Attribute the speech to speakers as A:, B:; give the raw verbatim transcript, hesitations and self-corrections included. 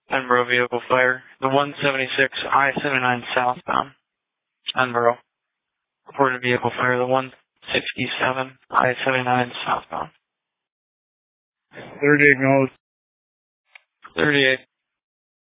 A: Edinburgh vehicle fire. The one seventy-six I seventy-nine southbound. Edinburgh. Reported vehicle fire. The one sixty-seven I seventy-nine southbound.
B: thirty-eight knows.
A: thirty-eight.